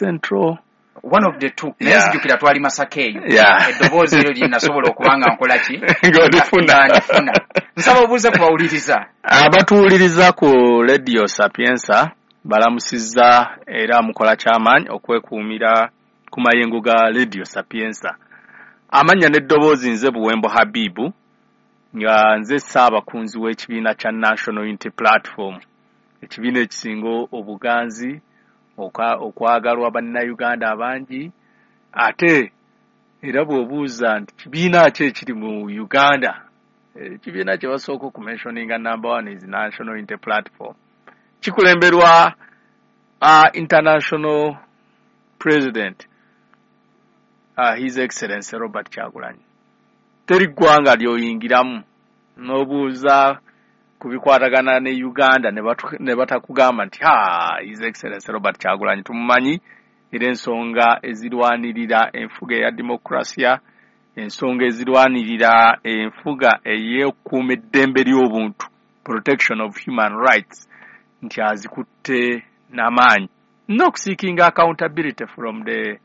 Central. One of the two. Nezijukira twali Masakeyo. Eddoboozi eryo lye nasobola okubanga nkola ki? Ng'olifuna. Nsaba obuuze kubawuliriza. Abatuwuliriza ku Radio Sapienza balamusizza era mukola ky'amaanyi okwekuumira ku mayengo ga Radio Sapienza. Amanya n'eddoboozi nze Buwembo Habibu nga nze ssaabakunzi w'ekibiina kya National Unity Platform. Ekibiina ekisinga obuganzi okwagalwa bannayuganda abangi ate era bw'obuuza nti kibiina ki ekiri mu Uganda. Ekibiina kye basooka okumentioninga number 1 is National Unity Platform. Kikulemberwa International President His Excellency Robert Kyagulanyi. Teri ggwanga lyoyingiramu n'obuuza kubikwatagana ne Uganda ne batakugamba nti His Excellency Robert Kyagulanyi tumumanyi era ensonga ezirwanirira enfuga ya demokrasia, ensonga ezirwanirira enfuga ey'okukuuma eddembe ly'obuntu, protection of human rights, nti azikutte n'amaanyi. No seeking accountability from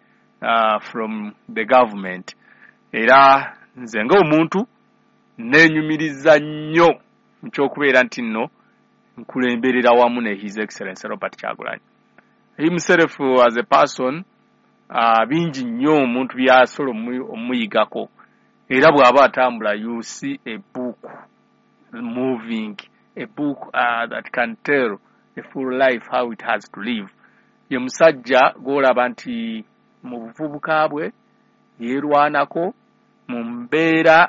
the government. Era nze ng'omuntu neenyumiriza nnyo nkyokubeera nti nno nkulemberera wamu ne His Excellency Robert Kyagulanyi. Himself as a person, bingi nnyo omuntu byasobola omuyigako. Era bw'aba atambula, you see a book moving, a book that can tell a full life how it has to live. Ye musajja gw'olaba nti mu buvubuka bwe yeerwanako mu mbeera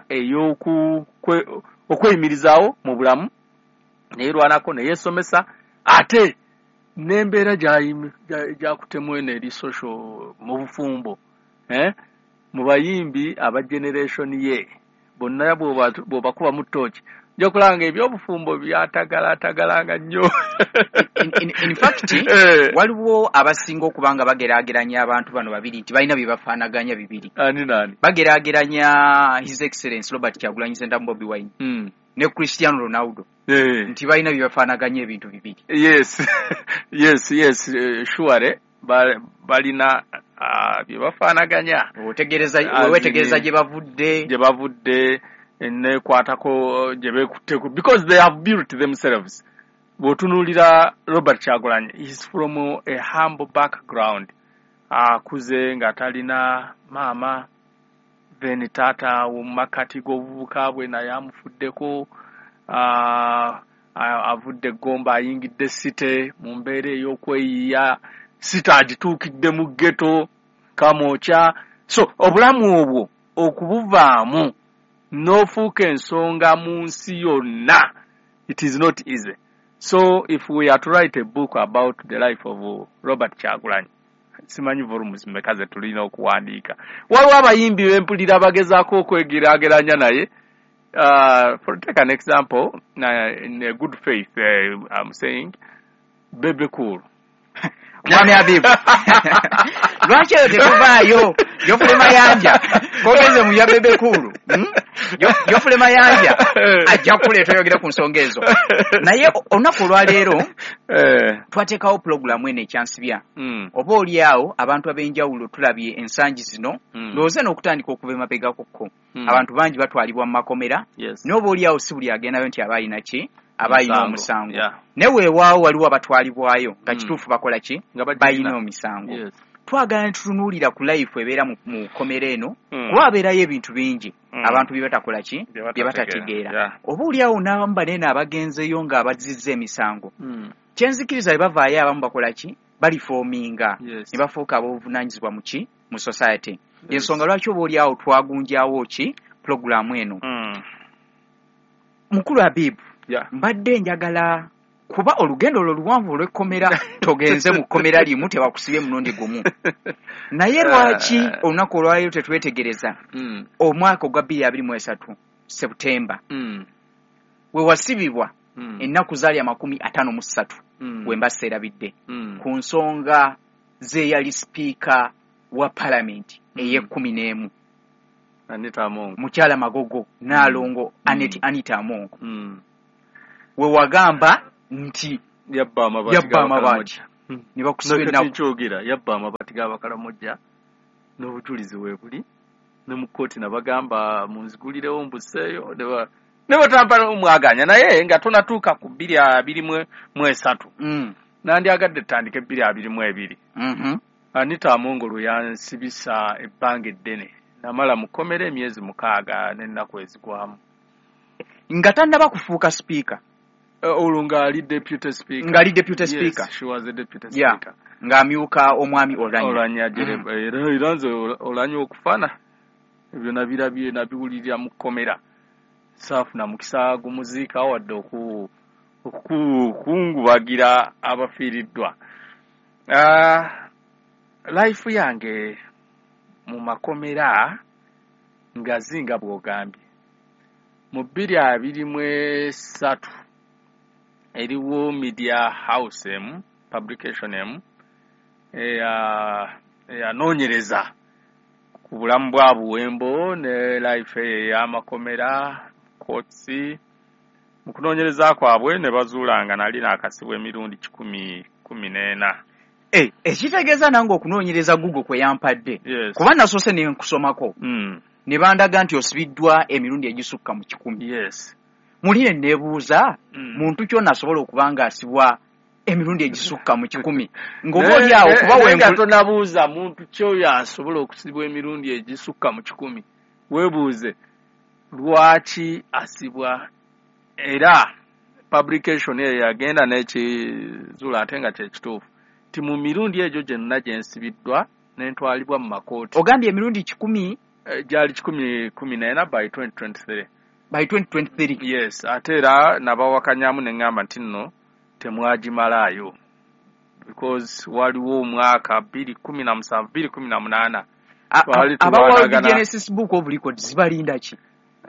okweyimirizaawo mu bulamu, neerwanako ne yeesomesa, ate n'embeera gy'akutemu eri social mu bufumbo. Mu bayimbi aba generation ye bonna bw'obakuba mu ttooki ojja kulanga ebyobufumbo byatagalatalanga nnyo. In fact, waliwo abasinga okubanga bageraageranya abantu bano babiri nti balina bye bafaanaganya bibiri. Ani? Bageraageranya His Excellency Robert Kyagulanyi Ssentamu Bobi Wine ne Cristiano Ronaldo nti balina bye bafaanaganya ebintu bibiri. Yes, sure. Balina bye bafaanaganya. Wetegereza gye bavudde nekwatako gye beekutteko, because they have built themselves. Bw'otunuulira Robert Kyagulanyi, is from a humble background. Akuze nga talina maama, then taata mu makkati g'obuvubuka bwe naye amufuddeko. Avudde Gomba ayingidde Site mu mbeera ey'okweyiya, Site agituukidde mu ghetto Kamwokya. So obulamu obwo okubuvaamu n'ofuuka ensonga mu nsi yonna, it is not easy. So if we are to write a book about the life of Robert Kyagulanyi, simanyi volumes mmeka ze tulina okuwandiika. Waliwo abayimbi bempulira bagezaako okwegeraageranya naye. For take an example, in a good faith, I'm saying, Bebe Cool. Mwami Habibu. Lwaki eyo tekuvaayo? Yofulema yanja. Kogeze mu ya Bebe Cool. Yofulema yanja. Ajja kuleeta oyogera ku nsonga ezo. Naye olunaku olwaleero twateekawo pulogulaamu eno ekyansibya. Oba oli awo abantu ab'enjawulo tulabye ensangi zino, ndowooza n'okutandika okuva emabegakokko. Abantu bangi batwalibwa mu makomera. N'oba oli awo si buli agendayo nti aba alina ki? Abayina omusango. Ne weewaawo waliwo abatwalibwayo nga kituufu bakola ki? Bayina omisango. Twagala ntutunuulira ku life ebeera mu komera eno, kuba abeerayo ebintu bingi abantu bye batakola ki? Bye batategeera. Oba oli awo n'abamu banene abagenzeyo ng'abazizza emisango. Kyenzikiriza bwe bavaayo abamu bakola ki? Balifoominga ne bafuuka ab'obuvunaanyizibwa mu ki? Mu society. Ensonga lwaki oba oli awo twagunjawo ki? Pulogulaamu eno. Mukulu Habibu, mbadde njagala kuba olugendo olwo luwanvu olw'ekkomera togenze mu kkomera limu tebakusibye munondi gumu. Naye lwaki olunaku olwaleero tetwetegereza omwaka ogwa 2023 Septemba we wasibibwa ennaku zaali 53 wemba serabidde ku nsonga z'eyali sipiika wa palamenti ey'e11 Mukyala Magogo Naalongo Anita Amongo. We wagamba nti yabba amabati ne bakusibye yabba amabati g'Abakalamojja n'obujulizi weebuli ne mu kkooti nabagamba munzigulirewo mbusseeyo ne batambala omwaganya naye nga tonatuuka ku 2023 nandyagadde ttandika 2022 Anita Amongolo yansibisa ebbanga eddene namala mukomera emyezi 6 n'ennaku ezigwamu nga tannaba kufuuka speaker olwo ng'ali deputy speaker. Yes, she was a deputy speaker. Ng'amyuka omwami Olanya era nze Olanya okufana ebyo nabirabye nabiwulirira mu kkomera saafuna mukisa gumuziika wadde okungubagira abafiiriddwa. Life yange mu makomera nga zinga bw'ogambye mu 2023 eriwo media house publication yanoonyereza ku bulamu bwa Buwembo ne life y'amakomera courts mu kunoonyereza kwabwe ne bazuulanga nali naakasibwa emirundi 14. Ekitegeeza nange okunoonyereza Google kwe yampadde kuba nasoose ne nkusomako ne bandaga nti osibiddwa emirundi egisukka mu 10. Muline nebuuza muntu kyonna asobola okuba ng'asibwa emirundi egisukka mu 10 ng'oba oli awo kuba wenga tonabuuza muntu kyoyo asobola okusibwa emirundi egisukka mu 10 weebuuze lwaki asibwa era publication eyo yagenda n'ekizuula ate nga kyekituufu ti mu mirundi egyo gyenna gyensibiddwa n'entwalibwa mu makooti. Ogambye emirundi 10 gyali 14 by 2023. By 2023. Yes, ate era nabawakanyamu ne ngamba nti nno temwagimalaayo because waliwo omwaka 2017 2018 abawa Genesis Book of Records zibalinda ki?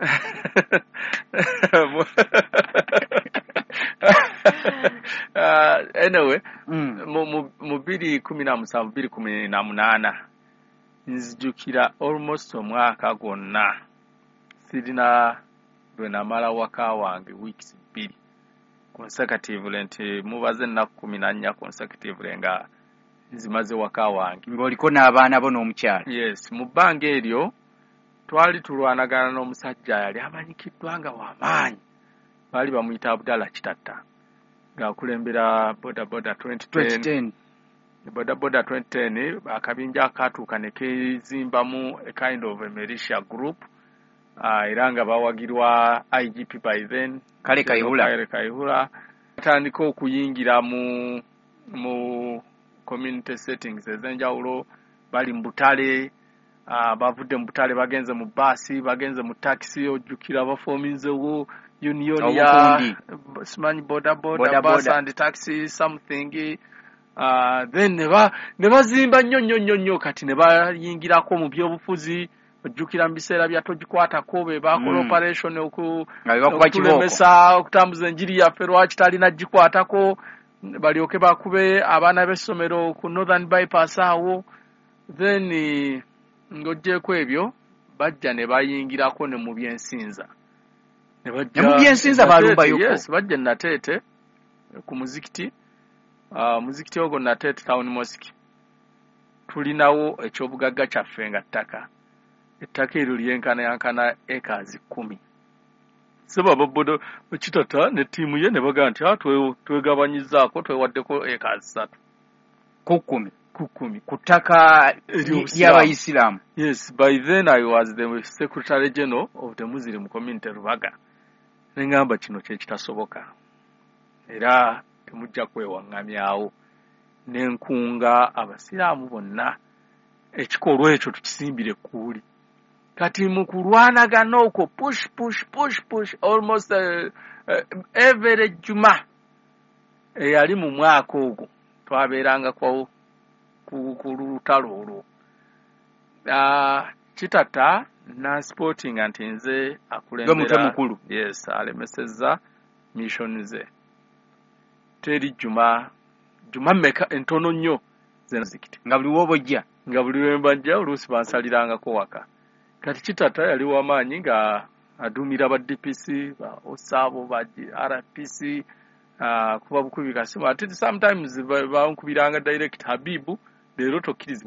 Anyway, mu 2017 2018 nzijukira almost omwaka gwonna sirina bwe namala waka wange weeks 2 consecutively nti mubaze ennaku 14 consecutively nga nzimaze waka wange ng'oliko n'abaana bo n'omukyala. Yes, mu bbanga eryo twali tulwanagana n'omusajja yali amanyikiddwa nga w'amaanyi baali bamuyita Abdalla Kitatta ng'akulembera boda 2010. Boda 2010 akabinja akatuuka ne kezimbamu a kind of a militia group era nga bawagirwa IGP by then Kale Kayihura atandika okuyingira mu community settings ez'enjawulo bali mu butale bavudde mu butale bagenze mu baasi bagenze mu taxi ojjukira bafominzewo union ya simanyi boda bus and taxi something then ne bazimba nnyo kati ne bayingirako mu byobufuzi ojjukira mu biseera bya togikwatako be bakola operation okulemesa okutambuza enjiri yaffe lwaki talina gikwatako balyoke bakube abaana b'essomero ku Northern Bypass awo then ng'oggyeko ebyo bajja ne bayingirako ne mu byensinza ne bajja balumbayoko. Yes, bajja Nateete ku muzikiti muzikiti ogwo Nateete Town Mosque tulinawo ekyobugagga kyaffe nga ttaka ettaka eryo lyenkanayankana acres 10. Seba Bobodo Kitatta ne ttiimu ye ne baga nti twegabanyizaako twewaddeko acres 3 ku 10 ku ttaka ly'Abayisiraamu. Yes, by then I was the Secretary General of the Muslim Community Rubaga. Ne ngamba kino kyekitasoboka era temujja kwewaŋŋamyawo n'enkunga abasiraamu bonna ekikolwa ekyo tukisimbire kuuli kati mu kulwanagana okwo push almost every juma eyali mu mwaka ogwo twabeeranga ku lutalo olwo. Kitatta sporting nti nze akulembera yes alemesezza mission ze teri juma mmeka entono nnyo zenzikiti nga buli wobojja nga buli wembajja oluusi bansalirangako waka kati Kitatta yali w'amaanyi nga adumira ba DPC ba Osabo ba RPC kuba bukubi kasimu ate sometimes bankubiranga direct Habibu leero tokkiriza